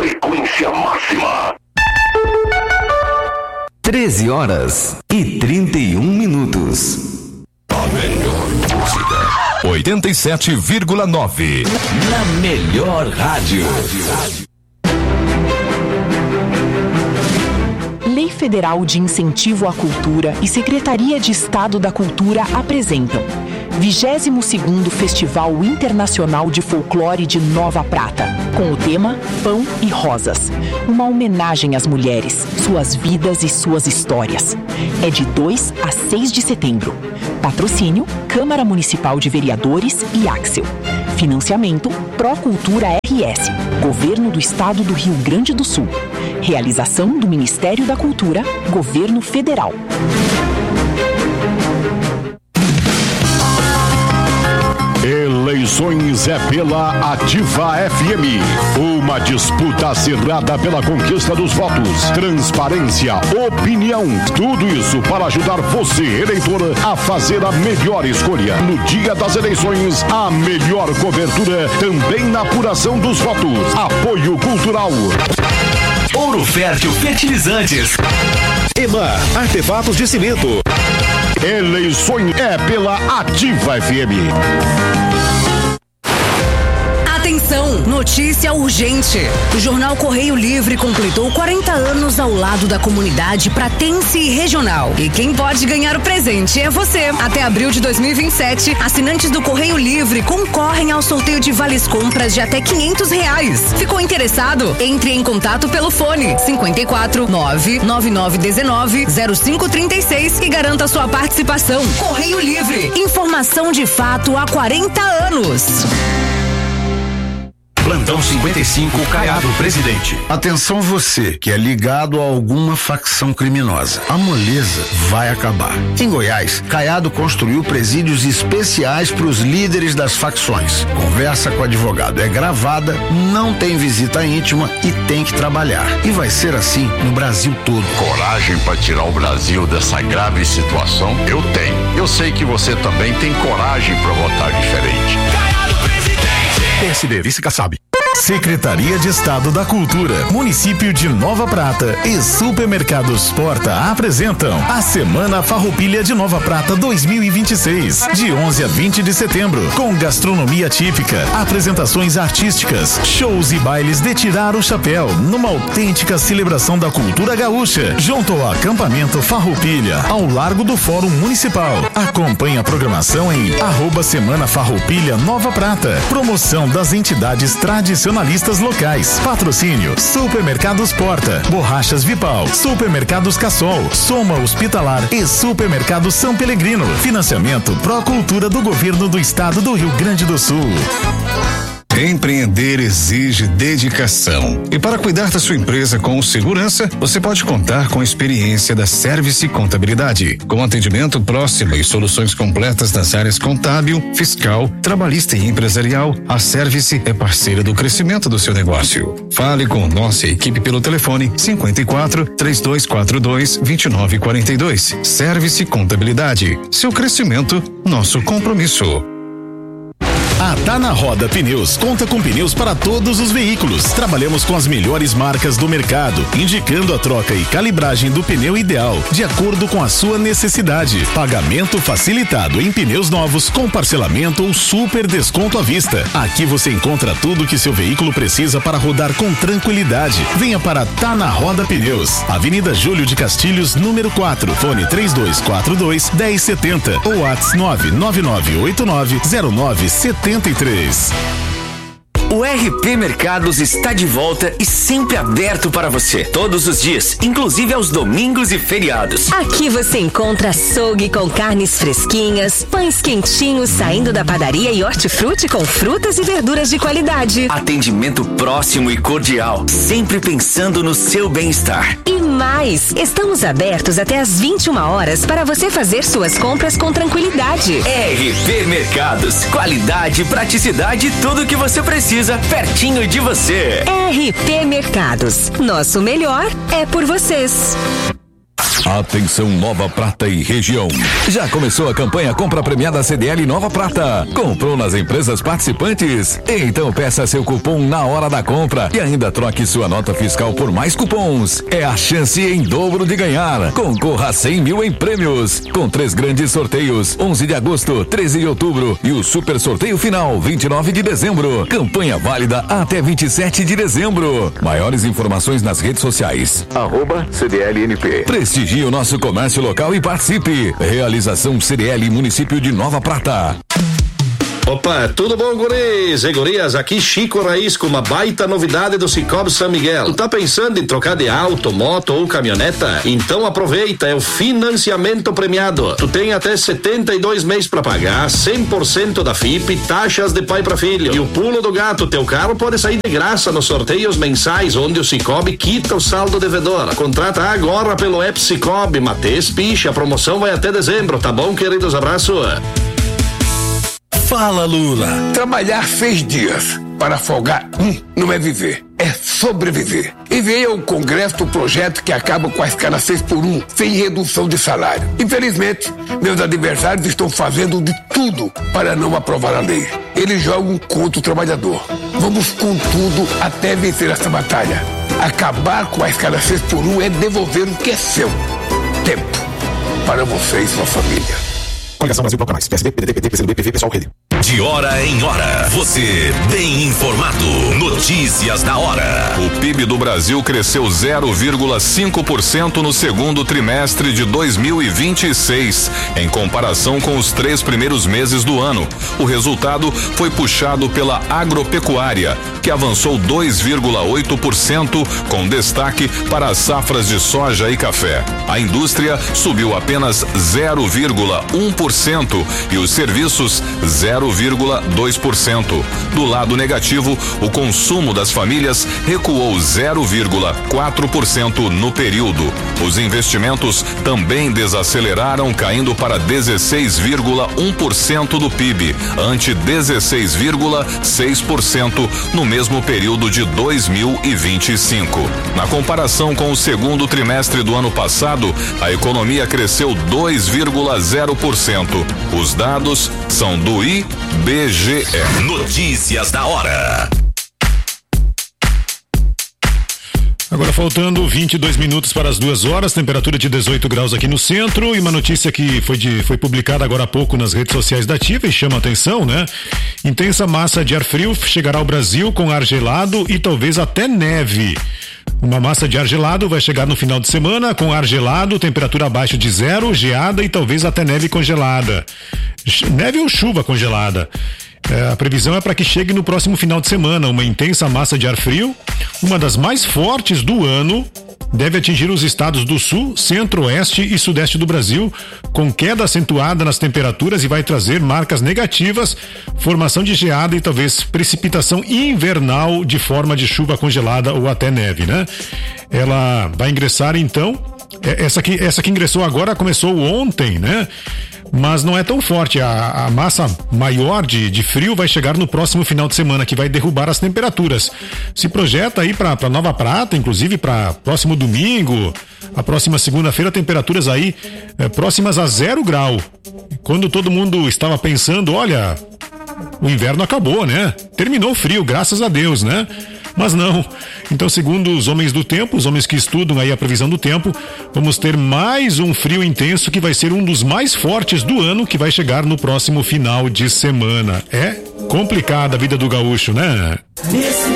Frequência máxima. 13h31. A melhor música. 87,9. Na melhor rádio. Lei Federal de Incentivo à Cultura e Secretaria de Estado da Cultura apresentam 22º Festival Internacional de Folclore de Nova Prata, com o tema Pão e Rosas. Uma homenagem às mulheres, suas vidas e suas histórias. É de 2 a 6 de setembro. Patrocínio, Câmara Municipal de Vereadores e Axel. Financiamento, Procultura RS, Governo do Estado do Rio Grande do Sul. Realização do Ministério da Cultura, Governo Federal. Eleições é pela Ativa FM. Uma disputa acirrada pela conquista dos votos. Transparência, opinião. Tudo isso para ajudar você, eleitor, a fazer a melhor escolha. No dia das eleições, a melhor cobertura também na apuração dos votos. Apoio cultural. Ouro Fértil Fertilizantes. EMA, artefatos de cimento. Eleições é pela Ativa FM. Atenção, notícia urgente. O Jornal Correio Livre completou 40 anos ao lado da comunidade pratense e regional. E quem pode ganhar o presente é você. Até abril de 2027, assinantes do Correio Livre concorrem ao sorteio de vales compras de até R$500. Ficou interessado? Entre em contato pelo fone 54 99919 0536 e garanta sua participação. Correio Livre, informação de fato há 40 anos. Plantão 55, Caiado Presidente. Atenção você que é ligado a alguma facção criminosa. A moleza vai acabar. Em Goiás, Caiado construiu presídios especiais para os líderes das facções. Conversa com o advogado é gravada, não tem visita íntima e tem que trabalhar. E vai ser assim no Brasil todo. Coragem para tirar o Brasil dessa grave situação? Eu tenho. Eu sei que você também tem coragem para votar diferente. Caiado Presidente. PSD, vice Kassab. Secretaria de Estado da Cultura, Município de Nova Prata e Supermercados Porta apresentam a Semana Farroupilha de Nova Prata 2026, de 11 a 20 de setembro, com gastronomia típica, apresentações artísticas, shows e bailes de tirar o chapéu, numa autêntica celebração da cultura gaúcha, junto ao acampamento Farroupilha, ao largo do Fórum Municipal. Acompanhe a programação em @Semana Farroupilha Nova Prata. Promoção das entidades tradicionalistas locais. Patrocínio: Supermercados Porta, Borrachas Vipal, Supermercados Cassol, Soma Hospitalar e Supermercado São Pelegrino. Financiamento Procultura do Governo do Estado do Rio Grande do Sul. Empreender exige dedicação. E para cuidar da sua empresa com segurança, você pode contar com a experiência da Service Contabilidade. Com atendimento próximo e soluções completas nas áreas contábil, fiscal, trabalhista e empresarial, a Service é parceira do crescimento do seu negócio. Fale com nossa equipe pelo telefone 54 3242 2942. Service Contabilidade. Seu crescimento, nosso compromisso. A Tá na Roda Pneus conta com pneus para todos os veículos. Trabalhamos com as melhores marcas do mercado, indicando a troca e calibragem do pneu ideal, de acordo com a sua necessidade. Pagamento facilitado em pneus novos, com parcelamento ou super desconto à vista. Aqui você encontra tudo que seu veículo precisa para rodar com tranquilidade. Venha para Tá na Roda Pneus, Avenida Júlio de Castilhos, número 4, fone 3242-1070 ou WhatsApp 999890973. O RP Mercados está de volta e sempre aberto para você, todos os dias, inclusive aos domingos e feriados. Aqui você encontra açougue com carnes fresquinhas, pães quentinhos saindo da padaria e hortifruti com frutas e verduras de qualidade. Atendimento próximo e cordial, sempre pensando no seu bem-estar. E mais, estamos abertos até às 21 horas para você fazer suas compras com tranquilidade. RP Mercados, qualidade, praticidade e tudo o que você precisa pertinho de você. RP Mercados, nosso melhor é por vocês. Atenção Nova Prata e região. Já começou a campanha Compra Premiada CDL Nova Prata. Comprou nas empresas participantes? Então peça seu cupom na hora da compra e ainda troque sua nota fiscal por mais cupons. É a chance em dobro de ganhar. Concorra a 100 mil em prêmios. Com 3 grandes sorteios, 11 de agosto, 13 de outubro e o super sorteio final, 29 de dezembro. Campanha válida até 27 de dezembro. Maiores informações nas redes sociais. @CDLNP. Prestigie o nosso comércio local e participe. Realização CDL Município de Nova Prata. Opa, tudo bom, guris e gurias? Aqui Chico Raiz com uma baita novidade do Cicobi São Miguel. Tu tá pensando em trocar de auto, moto ou caminhoneta? Então aproveita, é o financiamento premiado. Tu tem até 72 meses pra pagar, 100% da FIP, taxas de pai pra filho. E o pulo do gato, teu carro pode sair de graça nos sorteios mensais, onde o Cicobi quita o saldo devedor. Contrata agora pelo app Cicobi, Matês Picha, a promoção vai até dezembro, tá bom, queridos? Abraço. Fala, Lula. Trabalhar 6 dias para folgar não é viver, é sobreviver. E veio ao Congresso o projeto que acaba com a escala 6x1, sem redução de salário. Infelizmente, meus adversários estão fazendo de tudo para não aprovar a lei. Eles jogam contra o trabalhador. Vamos com tudo até vencer essa batalha. Acabar com a escala 6x1 é devolver o que é seu. Tempo para você e sua família. Coligação Brasil Bloco Mais. PSD, PDT, PT, PCdoB, PV, Pessoal, Rede. De hora em hora, você bem informado. Notícias da hora. O PIB do Brasil cresceu 0,5% no segundo trimestre de 2026, em comparação com os 3 primeiros meses do ano. O resultado foi puxado pela agropecuária, que avançou 2,8%, com destaque para as safras de soja e café. A indústria subiu apenas 0,1% e os serviços 0,2%. Do lado negativo, o consumo das famílias recuou 0,4% no período. Os investimentos também desaceleraram, caindo para 16,1% do PIB, ante 16,6% no mesmo período de 2025. Na comparação com o segundo trimestre do ano passado, a economia cresceu 2,0%. Os dados são do IBGE. Notícias da hora. Agora faltando 22 minutos para as 2 horas, temperatura de 18 graus aqui no centro, e uma notícia que foi publicada agora há pouco nas redes sociais da Ativa e chama a atenção, né? Intensa massa de ar frio chegará ao Brasil com ar gelado e talvez até neve. Uma massa de ar gelado vai chegar no final de semana com ar gelado, temperatura abaixo de 0, geada e talvez até neve congelada. Neve ou chuva congelada. A previsão é para que chegue no próximo final de semana uma intensa massa de ar frio, uma das mais fortes do ano, deve atingir os estados do sul, centro-oeste e sudeste do Brasil, com queda acentuada nas temperaturas e vai trazer marcas negativas, formação de geada e talvez precipitação invernal de forma de chuva congelada ou até neve, né? Ela vai ingressar então, essa que ingressou agora começou ontem, né? Mas não é tão forte. A massa maior de frio vai chegar no próximo final de semana, que vai derrubar as temperaturas. Se projeta aí para Nova Prata, inclusive para próximo domingo, a próxima segunda-feira, temperaturas aí próximas a 0 grau. Quando todo mundo estava pensando, olha, o inverno acabou, né? Terminou o frio, graças a Deus, né? Mas não. Então, segundo os homens do tempo, os homens que estudam aí a previsão do tempo, vamos ter mais um frio intenso que vai ser um dos mais fortes do ano, que vai chegar no próximo final de semana. É complicada a vida do gaúcho, né?